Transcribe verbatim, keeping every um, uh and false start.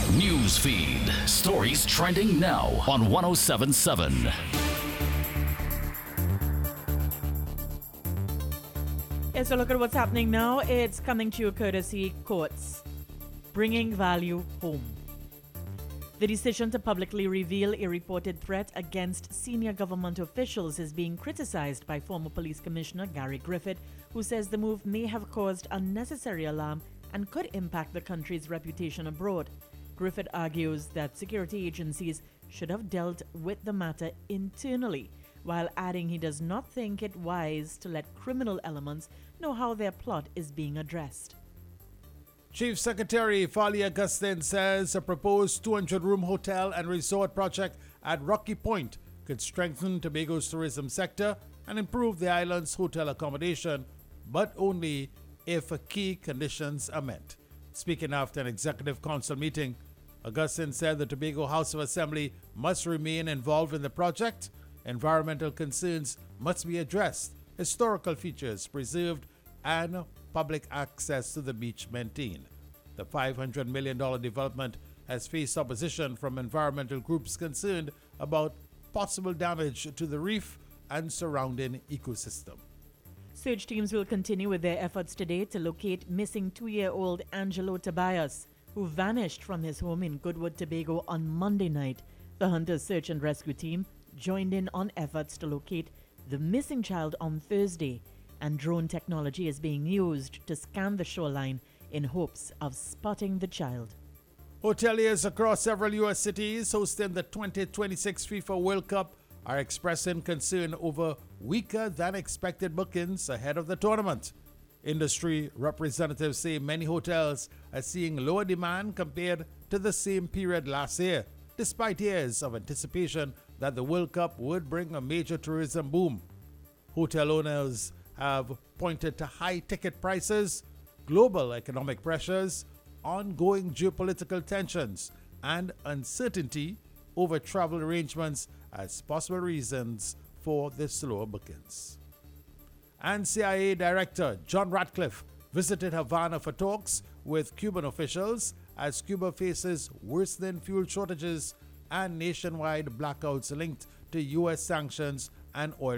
News feed. Stories trending now on one oh seven point seven. Yes, so look at what's happening now. It's coming to you courtesy Courts, bringing value home. The decision to publicly reveal a reported threat against senior government officials is being criticized by former Police Commissioner Gary Griffith, who says the move may have caused unnecessary alarm and could impact the country's reputation abroad. Griffith argues that security agencies should have dealt with the matter internally, while adding he does not think it wise to let criminal elements know how their plot is being addressed. Chief Secretary Fali Augustine says a proposed two hundred room hotel and resort project at Rocky Point could strengthen Tobago's tourism sector and improve the island's hotel accommodation, but only if key conditions are met. Speaking after an executive council meeting, Augustine said the Tobago House of Assembly must remain involved in the project, environmental concerns must be addressed, historical features preserved, and public access to the beach maintained. The five hundred million dollars development has faced opposition from environmental groups concerned about possible damage to the reef and surrounding ecosystem. Search teams will continue with their efforts today to locate missing two-year-old Angelo Tobias, who vanished from his home in Goodwood, Tobago on Monday night. The Hunters Search and Rescue Team joined in on efforts to locate the missing child on Thursday, and drone technology is being used to scan the shoreline in hopes of spotting the child. Hoteliers across several U S cities hosting the twenty twenty-six FIFA World Cup are expressing concern over weaker than expected bookings ahead of the tournament. Industry representatives say many hotels are seeing lower demand compared to the same period last year, despite years of anticipation that the World Cup would bring a major tourism boom. Hotel owners have pointed to high ticket prices, global economic pressures, ongoing geopolitical tensions, and uncertainty over travel arrangements as possible reasons for the slower bookings. And C I A Director John Ratcliffe visited Havana for talks with Cuban officials as Cuba faces worsening fuel shortages and nationwide blackouts linked to U S sanctions and oil